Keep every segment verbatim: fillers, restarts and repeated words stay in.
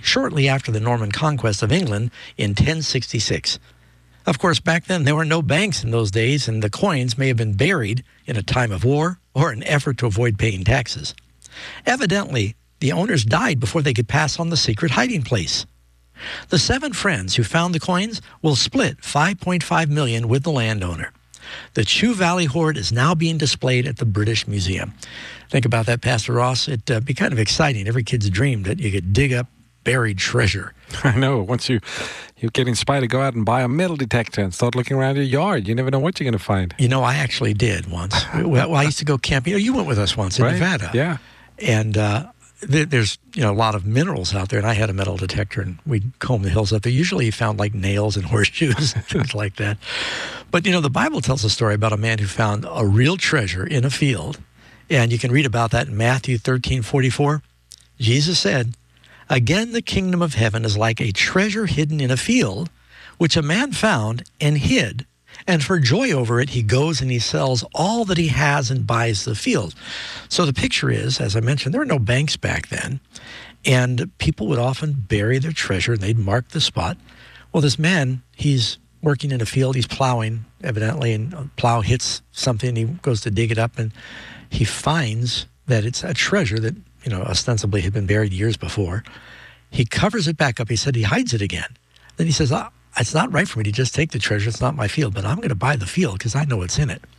shortly after the Norman conquest of England in ten sixty-six. Of course, back then, there were no banks in those days, and the coins may have been buried in a time of war or an effort to avoid paying taxes. Evidently, the owners died before they could pass on the secret hiding place. The seven friends who found the coins will split five point five million dollars with the landowner. The Chew Valley hoard is now being displayed at the British Museum. Think about that, Pastor Ross. It'd uh, be kind of exciting. Every kid's dream that you could dig up buried treasure. I know. Once you, you get inspired to go out and buy a metal detector and start looking around your yard, you never know what you're going to find. You know, I actually did once. well, I used to go camping. You went with us once in right? Nevada. Yeah. And uh, th- there's, you know, a lot of minerals out there, and I had a metal detector, and we'd comb the hills up there. Usually you found, like, nails and horseshoes and things like that. But, you know, the Bible tells a story about a man who found a real treasure in a field, and you can read about that in Matthew thirteen forty-four. Jesus said, "Again, the kingdom of heaven is like a treasure hidden in a field, which a man found and hid. And for joy over it, he goes and he sells all that he has and buys the field." So the picture is, as I mentioned, there were no banks back then. And people would often bury their treasure, and they'd mark the spot. Well, this man, he's working in a field, he's plowing, evidently, and a plow hits something, he goes to dig it up, and he finds that it's a treasure that, you know, ostensibly had been buried years before. He covers it back up. He said he hides it again. Then he says, oh, it's not right for me to just take the treasure. It's not my field, but I'm going to buy the field because I know what's in it.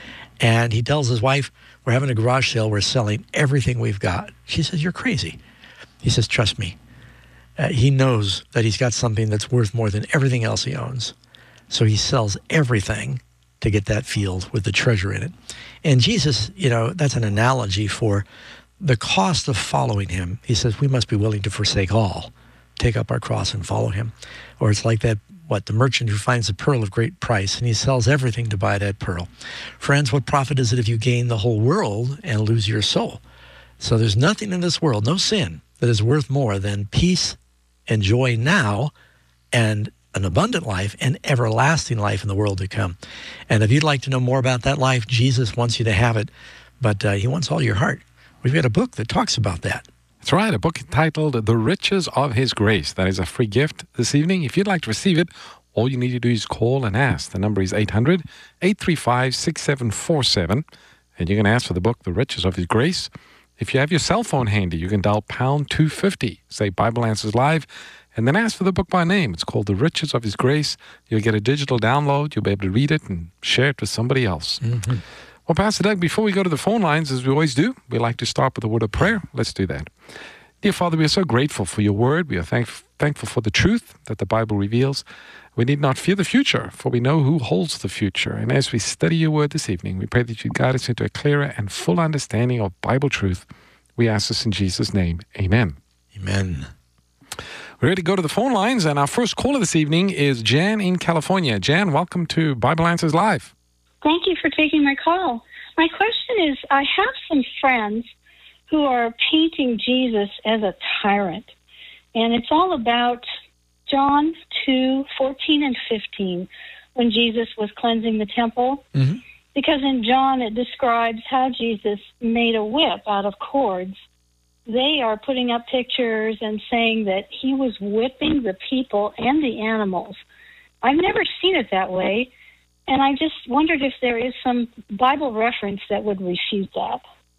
And he tells his wife, we're having a garage sale. We're selling everything we've got. She says, you're crazy. He says, trust me. Uh, he knows that he's got something that's worth more than everything else he owns. So he sells everything to get that field with the treasure in it. And Jesus, you know, that's an analogy for the cost of following him. He says we must be willing to forsake all, take up our cross and follow him. Or it's like that, what, the merchant who finds a pearl of great price and he sells everything to buy that pearl. Friends, what profit is it if you gain the whole world and lose your soul? So there's nothing in this world, no sin, that is worth more than peace and joy now and an abundant life and everlasting life in the world to come. And if you'd like to know more about that life, Jesus wants you to have it, but uh, he wants all your heart. We've got a book that talks about that. That's right, a book entitled The Riches of His Grace. That is a free gift this evening. If you'd like to receive it, all you need to do is call and ask. The number is eight hundred, eight three five, six seven four seven, and you can ask for the book, The Riches of His Grace. If you have your cell phone handy, you can dial pound two fifty, say Bible Answers Live, and then ask for the book by name. It's called The Riches of His Grace. You'll get a digital download. You'll be able to read it and share it with somebody else. Mm-hmm. Well, Pastor Doug, before we go to the phone lines, as we always do, we like to start with a word of prayer. Let's do that. Dear Father, we are so grateful for your word. We are thank- thankful for the truth that the Bible reveals. We need not fear the future, for we know who holds the future. And as we study your word this evening, we pray that you guide us into a clearer and full understanding of Bible truth. We ask this in Jesus' name. Amen. Amen. We're ready to go to the phone lines, and our first caller this evening is Jan in California. Jan, welcome to Bible Answers Live. Thank you for taking my call. My question is, I have some friends who are painting Jesus as a tyrant, and it's all about John two, fourteen and fifteen, when Jesus was cleansing the temple. Mm-hmm. Because in John it describes how Jesus made a whip out of cords. They are putting up pictures and saying that he was whipping the people and the animals. I've never seen it that way, and I just wondered if there is some Bible reference that would refute that.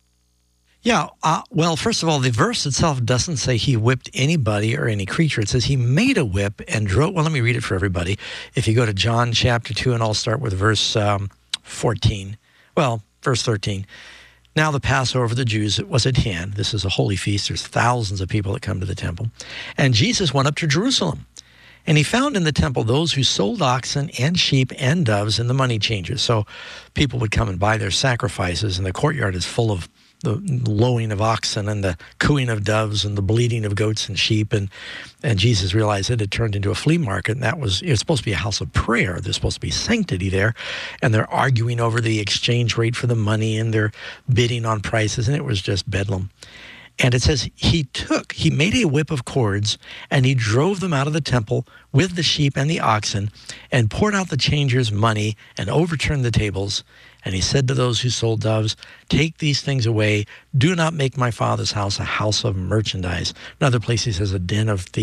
Yeah, uh, well, first of all, the verse itself doesn't say he whipped anybody or any creature. It says he made a whip and drove. Well, let me read it for everybody. If you go to John chapter two, and I'll start with verse um, fourteen. Well, verse thirteen. Now the Passover of the Jews was at hand. This is a holy feast. There's thousands of people that come to the temple. And Jesus went up to Jerusalem. And he found in the temple those who sold oxen and sheep and doves and the money changers. So people would come and buy their sacrifices, and the courtyard is full of the lowing of oxen and the cooing of doves and the bleating of goats and sheep. And, and Jesus realized it had turned into a flea market, and that was, it was supposed to be a house of prayer. There's supposed to be sanctity there. And they're arguing over the exchange rate for the money, and they're bidding on prices, and it was just bedlam. And it says he took, he made a whip of cords, and he drove them out of the temple with the sheep and the oxen, and poured out the changers' money, and overturned the tables. And he said to those who sold doves, take these things away. Do not make my Father's house a house of merchandise. Another place he says a den of thieves.